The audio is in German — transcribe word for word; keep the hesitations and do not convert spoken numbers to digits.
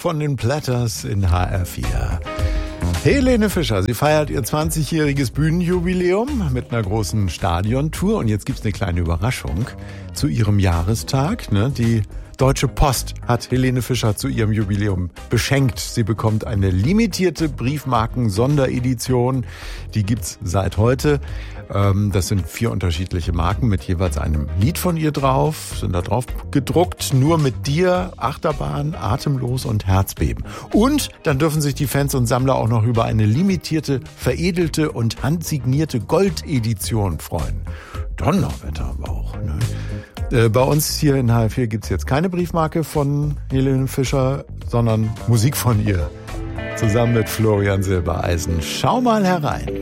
von den Platters in H R vier. Helene Fischer, sie feiert ihr zwanzigjähriges Bühnenjubiläum mit einer großen Stadiontour. Und jetzt gibt's eine kleine Überraschung zu ihrem Jahrestag. Ne? Die Deutsche Post hat Helene Fischer zu ihrem Jubiläum beschenkt. Sie bekommt eine limitierte Briefmarken-Sonderedition. Die gibt's seit heute. Das sind vier unterschiedliche Marken mit jeweils einem Lied von ihr drauf. Sind da drauf gedruckt. Nur mit dir, Achterbahn, Atemlos und Herzbeben. Und dann dürfen sich die Fans und Sammler auch noch über eine limitierte, veredelte und handsignierte Goldedition freuen. Donnerwetter aber auch, ne? Äh, bei uns hier in H R vier gibt's jetzt keine Briefmarke von Helene Fischer, sondern Musik von ihr. Zusammen mit Florian Silbereisen. Schau mal herein.